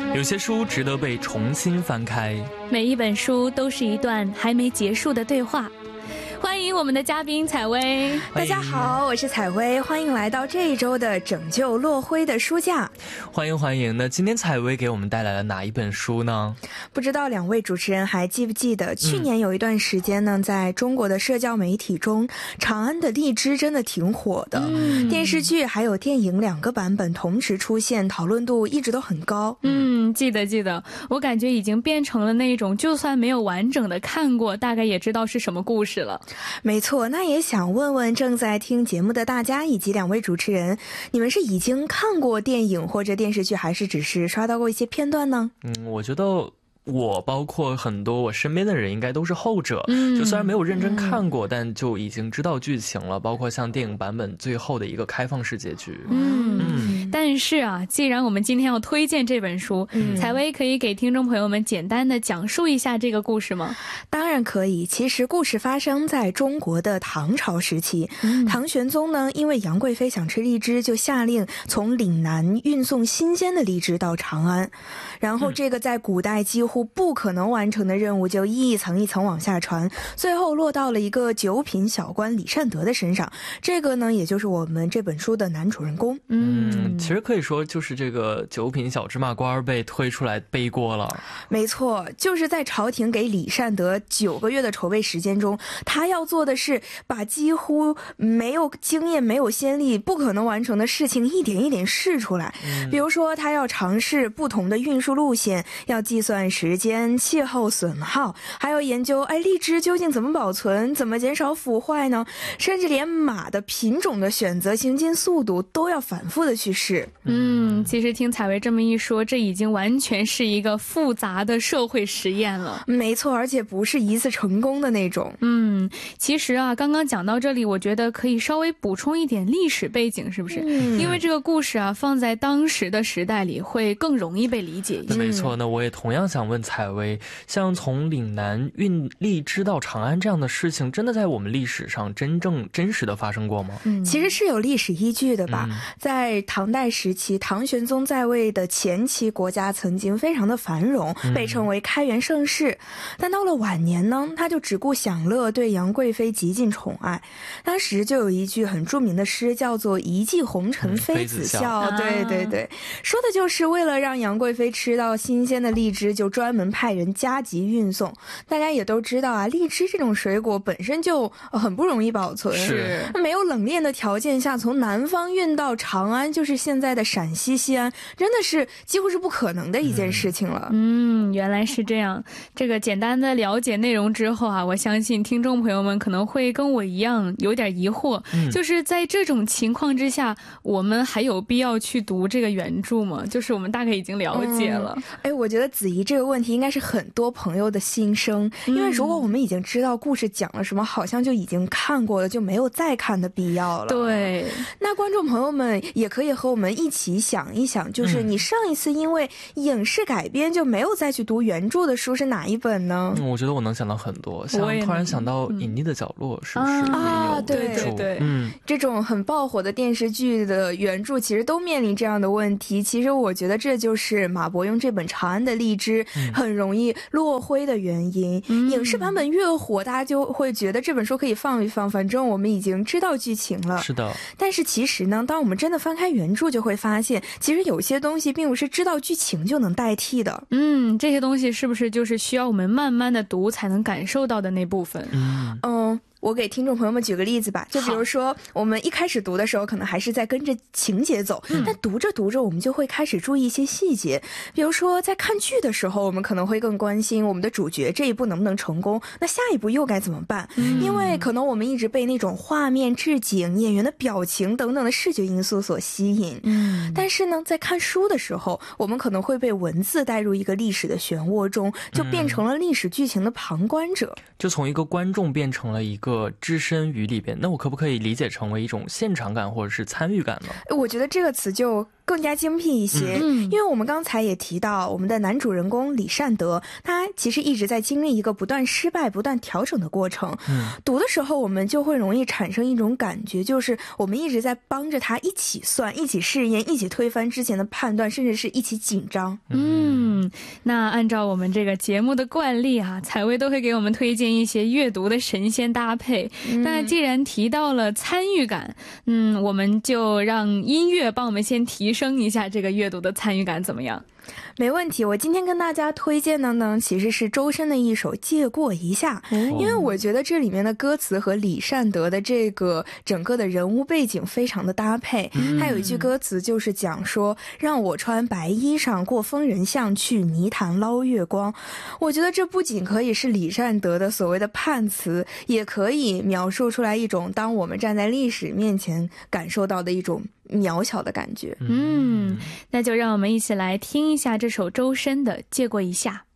有些书值得被重新翻开， 每一本书都是一段还没结束的对话。欢迎我们的嘉宾采薇。 大家好，我是采薇，欢迎来到这一周的拯救落灰的书架。 欢迎欢迎。那今天采薇给我们带来了哪一本书呢？ 不知道两位主持人还记不记得，去年有一段时间呢，在中国的社交媒体中，长安的荔枝真的挺火的，电视剧还有电影2个版本同时出现，讨论度一直都很高。 记得，我感觉已经变成了那种就算没有完整的看过，大概也知道是什么故事了。 没错，那也想问问正在听节目的大家以及两位主持人，你们是已经看过电影或者电视剧，还是只是刷到过一些片段呢？ 我觉得我包括很多我身边的人应该都是后者，就虽然没有认真看过，但就已经知道剧情了，包括像电影版本最后的一个开放式结局。 但是啊，既然我们今天要推荐这本书，采薇可以给听众朋友们简单的讲述一下这个故事吗？ 当然可以。其实故事发生在中国的唐朝时期，唐玄宗呢，因为杨贵妃想吃荔枝，就下令从岭南运送新鲜的荔枝到长安，然后这个在古代几乎不可能完成的任务就一层一层往下传，最后落到了一个九品小官李善德的身上。这个呢，也就是我们这本书的男主人公。 其实可以说就是这个九品小芝麻官被推出来背锅了。 没错，就是在朝廷给李善德9个月的筹备时间中，他要做的是把几乎没有经验、没有先例、不可能完成的事情一点一点试出来。比如说他要尝试不同的运输路线，要计算时间、气候损耗，还要研究荔枝究竟怎么保存，怎么减少腐坏呢？甚至连马的品种的选择、行进速度都要反复的去试。 其实听采薇这么一说，这已经完全是一个复杂的社会实验了。 没错，而且不是一次成功的那种。 其实啊，刚刚讲到这里，我觉得可以稍微补充一点历史背景，是不是？因为这个故事啊，放在当时的时代里会更容易被理解一些。 没错，那我也同样想问采薇，像从岭南运荔枝到长安这样的事情，真的在我们历史上真实的发生过吗？ 其实是有历史依据的吧。在唐代时期，唐玄宗在位的前期，国家曾经非常的繁荣，被称为开元盛世。但到了晚年呢，他就只顾享乐，对杨贵妃极尽宠爱。当时就有一句很著名的诗，叫做一骑红尘妃子笑。对，说的就是为了让杨贵妃吃到新鲜的荔枝，就专门派人加急运送。大家也都知道啊，荔枝这种水果本身就很不容易保存， 是没有冷链的条件下，从南方运到长安，就是现在的陕西西安，真的是几乎是不可能的一件事情了。 原来是这样。这个简单的了解内容之后啊，我相信听众朋友们可能会跟我一样有点疑惑，就是在这种情况之下，我们还有必要去读这个原著吗？就是我们大概已经了解了。 我觉得子怡这个问题应该是很多朋友的心声，因为如果我们已经知道故事讲了什么，好像就已经看过了，就没有再看的必要了。 对， 那观众朋友们也可以和我们一起想一想，就是你上一次因为影视改编就没有再去读原著的书是哪一本呢？ 我觉得我能想到很多，像突然想到隐匿的角落，是不是也有对，这种很爆火的电视剧的原著其实都面临这样的问题。其实我觉得这就是马伯庸这本《长安的荔枝》很容易落灰的原因。影视版本越火，大家就会觉得这本书可以放一放，反正我们已经知道剧情了。 是的。 但是其实呢，当我们真的翻开原著，就会发现其实有些东西并不是知道剧情就能代替的。 这些东西是不是就是需要我们慢慢的读才能感受到的那部分？ 我给听众朋友们举个例子吧，就比如说我们一开始读的时候可能还是在跟着情节走，但读着读着我们就会开始注意一些细节。比如说在看剧的时候，我们可能会更关心我们的主角这一步能不能成功，那下一步又该怎么办？因为可能我们一直被那种画面、置景、演员的表情等等的视觉因素所吸引。但是呢，在看书的时候，我们可能会被文字带入一个历史的漩涡中，就变成了历史剧情的旁观者， 就从一个观众变成了一个置身于里边。那我可不可以理解成为一种现场感或者是参与感呢？ 我觉得这个词就更加精辟一些，因为我们刚才也提到我们的男主人公李善德，他其实一直在经历一个不断失败、不断调整的过程。读的时候我们就会容易产生一种感觉，就是我们一直在帮着他一起算、一起试验、一起推翻之前的判断，甚至是一起紧张。 那按照我们这个节目的惯例啊，采薇都会给我们推荐一些阅读的神仙搭配。那既然提到了参与感，我们就让音乐帮我们先提升一下这个阅读的参与感，怎么样？ 没问题，我今天跟大家推荐的呢，其实是周深的一首《借过一下》，因为我觉得这里面的歌词和李善德的这个整个的人物背景非常的搭配。他有一句歌词就是讲说，让我穿白衣裳过疯人巷去泥潭捞月光。我觉得这不仅可以是李善德的所谓的判词，也可以描述出来一种当我们站在历史面前感受到的一种渺小的感觉。 那就让我们一起来听一下这首周深的《借过一下》。